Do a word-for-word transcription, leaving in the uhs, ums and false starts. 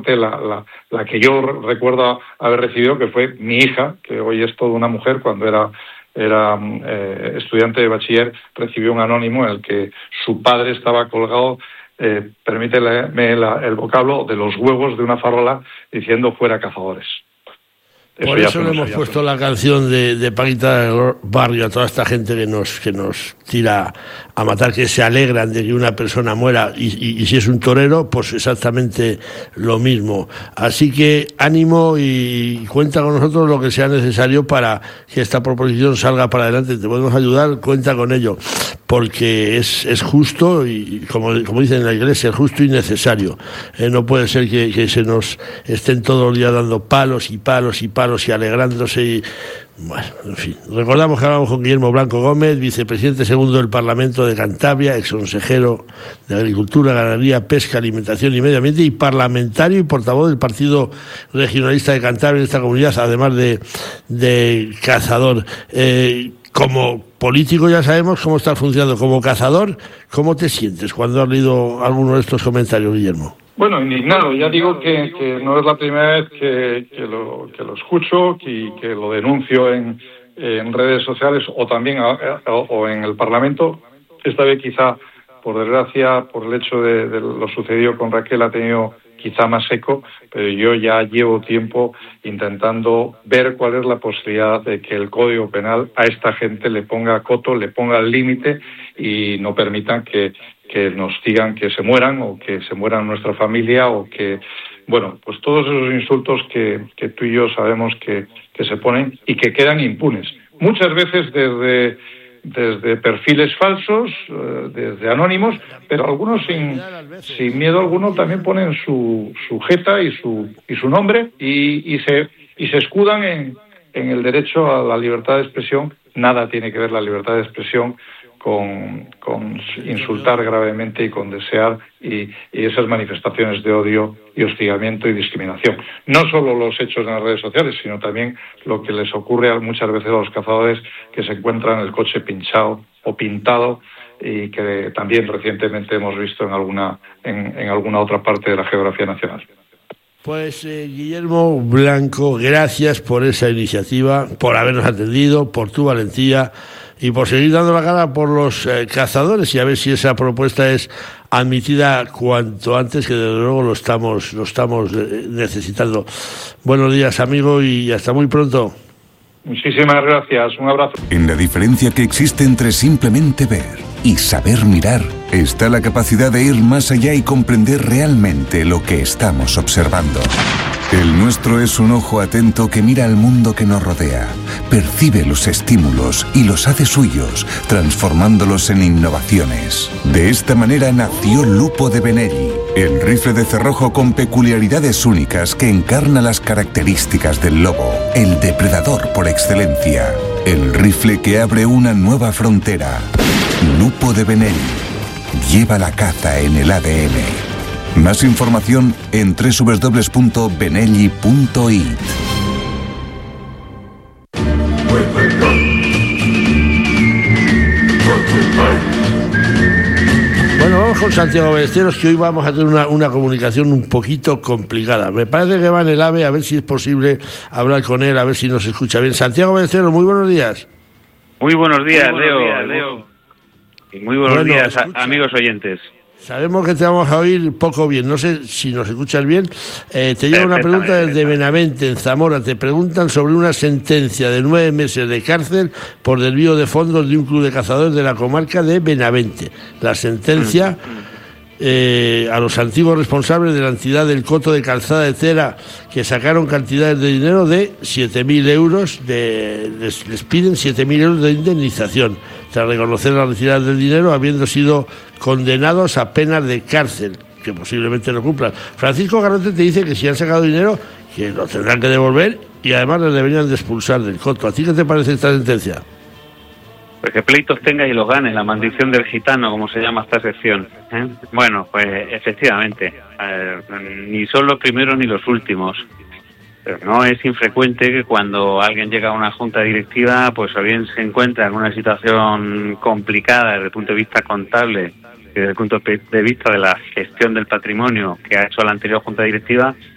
parte la, la, la que yo recuerdo haber recibido, que fue mi hija, que hoy es toda una mujer, cuando era era eh, estudiante de bachiller, recibió un anónimo en el que su padre estaba colgado, eh, permíteme la, el vocablo, de los huevos de una farola, diciendo fuera cazadores. Eso Por eso le hemos puesto la canción de, de Paquita del Barrio a toda esta gente que nos que nos tira a matar, que se alegran de que una persona muera, y, y, y si es un torero, pues exactamente lo mismo. Así que ánimo y cuenta con nosotros lo que sea necesario para que esta proposición salga para adelante. Te podemos ayudar, cuenta con ello, porque es, es justo y, como, como dicen en la iglesia, es justo y necesario. Eh, no puede ser que, que se nos estén todo el día dando palos y palos y palos y alegrándose y bueno, en fin. Recordamos que hablamos con Guillermo Blanco Gómez, vicepresidente segundo del Parlamento de Cantabria, exconsejero de Agricultura, Ganadería, Pesca, Alimentación y Medio Ambiente, y parlamentario y portavoz del Partido Regionalista de Cantabria en esta comunidad, además de, de cazador. Eh, como político ya sabemos cómo está funcionando. Como cazador, ¿cómo te sientes cuando has leído alguno de estos comentarios, Guillermo? Bueno, indignado. Ya digo que, que no es la primera vez que, que, lo, que lo escucho y que, que lo denuncio en, en redes sociales o también a, a, o en el Parlamento. Esta vez quizá, por desgracia, por el hecho de, de lo sucedido con Raquel, ha tenido quizá más eco, pero yo ya llevo tiempo intentando ver cuál es la posibilidad de que el Código Penal a esta gente le ponga coto, le ponga límite y no permitan que que nos digan que se mueran o que se mueran nuestra familia o que, bueno, pues todos esos insultos que, que tú y yo sabemos que, que se ponen y que quedan impunes. Muchas veces desde, desde perfiles falsos, desde anónimos, pero algunos sin, sin miedo alguno también ponen su, su jeta y su, y su nombre y, y, se, y se escudan en, en el derecho a la libertad de expresión. Nada tiene que ver la libertad de expresión Con, con insultar gravemente y con desear y, y esas manifestaciones de odio y hostigamiento y discriminación. No solo los hechos en las redes sociales, sino también lo que les ocurre a, muchas veces a los cazadores que se encuentran el coche pinchado o pintado y que también recientemente hemos visto en alguna, en, en alguna otra parte de la geografía nacional. Pues eh, Guillermo Blanco, gracias por esa iniciativa, por habernos atendido, por tu valentía y por seguir dando la cara por los eh, cazadores, y a ver si esa propuesta es admitida cuanto antes, que desde luego lo estamos lo estamos eh, necesitando. Buenos días, amigo, y hasta muy pronto. Muchísimas gracias, un abrazo. En la diferencia que existe entre simplemente ver y saber mirar, está la capacidad de ir más allá y comprender realmente lo que estamos observando. El nuestro es un ojo atento que mira al mundo que nos rodea, percibe los estímulos y los hace suyos, transformándolos en innovaciones. De esta manera nació Lupo de Benelli, el rifle de cerrojo con peculiaridades únicas que encarna las características del lobo, el depredador por excelencia. El rifle que abre una nueva frontera. Lupo de Benelli. Lleva la caza en el A D N. Más información en doble u doble u doble u punto benelli punto i t. Bueno, vamos con Santiago Ballesteros, que hoy vamos a tener una, una comunicación un poquito complicada. Me parece que va en el AVE, a ver si es posible hablar con él, a ver si nos escucha bien. Santiago Ballesteros, muy buenos días. Muy buenos días, muy buenos Leo. días, Leo. Y muy buenos bueno, días, escucha. amigos oyentes. Sabemos que te vamos a oír poco bien, no sé si nos escuchas bien. Eh, te llega una pregunta desde Benavente, en Zamora. Te preguntan sobre una sentencia de nueve meses de cárcel por desvío de fondos de un club de cazadores de la comarca de Benavente. La sentencia eh, a los antiguos responsables de la entidad del Coto de Calzada de Cera, que sacaron cantidades de dinero de siete mil euros, de, les, les piden siete mil euros de indemnización, tras reconocer la retirada del dinero, habiendo sido condenados a penas de cárcel, que posiblemente no cumplan. Francisco Garrote te dice que si han sacado dinero, que lo tendrán que devolver y además les deberían de expulsar del Coto. ¿A ti qué te parece esta sentencia? Pues que pleitos tenga y los gane, la maldición del gitano, como se llama esta sección. ¿eh? Bueno, pues efectivamente, eh, ni son los primeros ni los últimos. Pero no es infrecuente que cuando alguien llega a una junta directiva, pues o bien se encuentra en una situación complicada desde el punto de vista contable y desde el punto de vista de la gestión del patrimonio que ha hecho la anterior junta directiva,